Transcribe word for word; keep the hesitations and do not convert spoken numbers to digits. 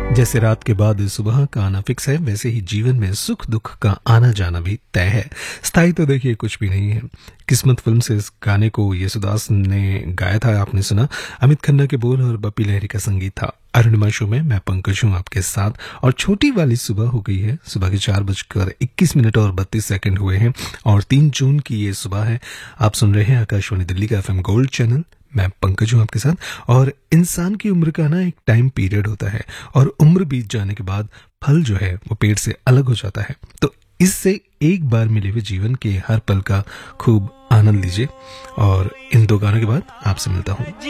जैसे रात के बाद सुबह का आना फिक्स है, वैसे ही जीवन में सुख दुख का आना जाना भी तय है। स्थायी तो देखिए कुछ भी नहीं है। किस्मत फिल्म से इस गाने को येसुदास ने गाया था, आपने सुना। अमित खन्ना के बोल और बप्पी लहरी का संगीत था। अरुणिमा शो में मैं पंकज हूँ आपके साथ, और छोटी वाली सुबह हो गई है। सुबह के चार बजकर इक्कीस मिनट और बत्तीस सेकंड हुए हैं, और तीन जून की ये सुबह है। आप सुन रहे हैं आकाशवाणी दिल्ली का एफएम गोल्ड चैनल। मैं पंकज हूँ आपके साथ। और इंसान की उम्र का ना एक टाइम पीरियड होता है, और उम्र बीत जाने के बाद फल जो है वो पेड़ से अलग हो जाता है। तो इससे एक बार मिले हुए जीवन के हर पल का खूब आनंद लीजिए। और इन दो गानों के बाद आपसे मिलता हूँ।